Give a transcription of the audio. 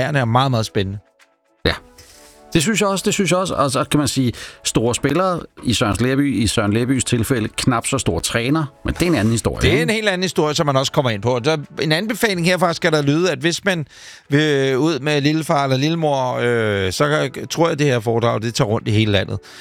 inspirerende og meget, meget spændende. Ja. Det synes jeg også. Og så kan man sige, store spillere i Søren Lerbys tilfælde, knap så stor træner, men det er en anden historie. Det er en helt anden historie, som man også kommer ind på. Der, en anbefaling herfra skal der lyde, at hvis man vil ud med lillefar eller lillemor, så tror jeg, at det her foredrag, det tager rundt i hele landet.